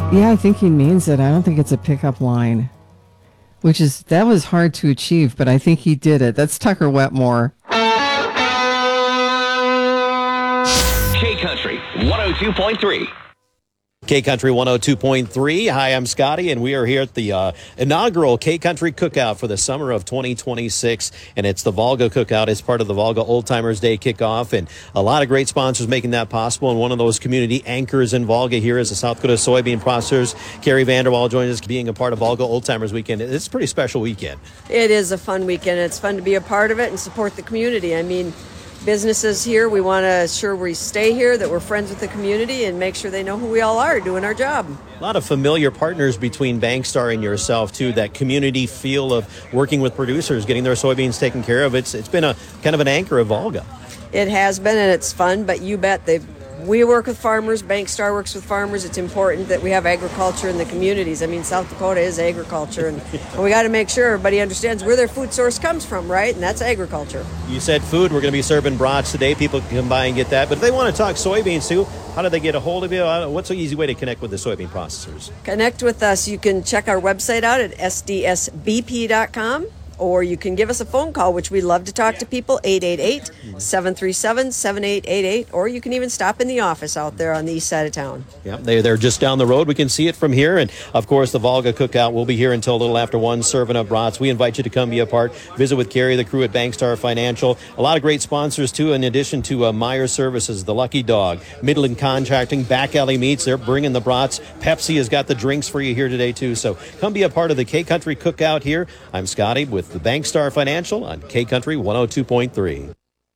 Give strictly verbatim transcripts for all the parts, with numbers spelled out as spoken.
Yeah, I think he means it. I don't think it's a pickup line, which is, that was hard to achieve, but I think he did it. That's Tucker Wetmore. K-Country one oh two point three. K-Country one oh two point three. Hi, I'm Scotty, and we are here at the uh, inaugural K-Country Cookout for the summer of twenty twenty-six, and it's the Volga Cookout. It's part of the Volga Old Timers Day kickoff, and a lot of great sponsors making that possible, and one of those community anchors in Volga here is the South Dakota Soybean Processors. Carrie Vanderwall joins us being a part of Volga Old Timers Weekend. It's a pretty special weekend. It is a fun weekend. It's fun to be a part of it and support the community. I mean, businesses here, we want to assure we stay here, that we're friends with the community, and make sure they know who we all are doing our job. A lot of familiar partners between Bankstar and yourself, too. That community feel of working with producers, getting their soybeans taken care of. It's It's been a kind of an anchor of Volga. It has been, and it's fun, but you bet they we work with farmers, Bankstar works with farmers. It's important that we have agriculture in the communities. I mean, South Dakota is agriculture, and, and we got to make sure everybody understands where their food source comes from, right? And that's agriculture. You said food. We're going to be serving brats today. People can come by and get that. But if they want to talk soybeans, too, how do they get a hold of you? What's the easy way to connect with the soybean processors? Connect with us. You can check our website out at S D S B P dot com. Or you can give us a phone call, which we love to talk to people, eight eight eight, seven three seven, seven eight eight eight. Or you can even stop in the office out there on the east side of town. Yeah, they, they're just down the road. We can see it from here. And, of course, the Volga Cookout will be here until a little after one, serving up brats. We invite you to come be a part. Visit with Carrie, the crew at Bankstar Financial. A lot of great sponsors, too, in addition to uh, Meyer Services, the Lucky Dog, Midland Contracting, Back Alley Meats. They're bringing the brats. Pepsi has got the drinks for you here today, too. So come be a part of the K-Country Cookout here. I'm Scotty with the Bankstar Financial on K-Country one oh two point three.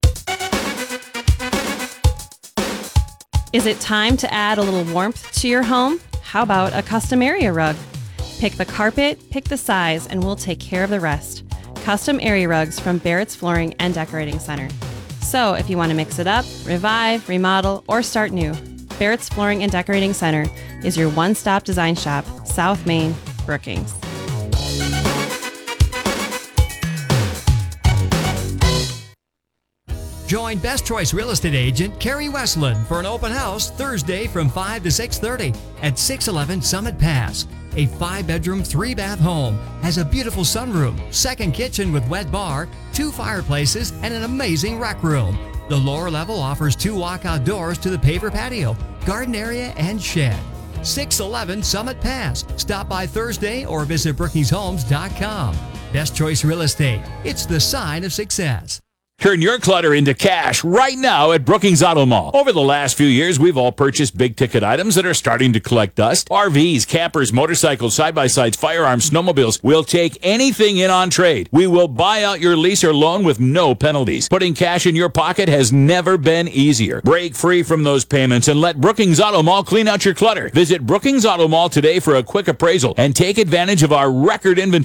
Is it time to add a little warmth to your home? How about a custom area rug? Pick the carpet, pick the size, and we'll take care of the rest. Custom area rugs from Barrett's Flooring and Decorating Center. So if you want to mix it up, revive, remodel, or start new, Barrett's Flooring and Decorating Center is your one-stop design shop, South Main, Brookings. Join Best Choice Real Estate Agent Carrie Westland for an open house Thursday from five to six thirty at six eleven Summit Pass. A five-bedroom, three-bath home has a beautiful sunroom, second kitchen with wet bar, two fireplaces, and an amazing rec room. The lower level offers two walkout doors to the paver patio, garden area, and shed. six eleven Summit Pass. Stop by Thursday or visit brookings homes dot com. Best Choice Real Estate. It's the sign of success. Turn your clutter into cash right now at Brookings Auto Mall. Over the last few years, we've all purchased big-ticket items that are starting to collect dust. R Vs, campers, motorcycles, side-by-sides, firearms, snowmobiles. We'll take anything in on trade. We will buy out your lease or loan with no penalties. Putting cash in your pocket has never been easier. Break free from those payments and let Brookings Auto Mall clean out your clutter. Visit Brookings Auto Mall today for a quick appraisal and take advantage of our record inventory.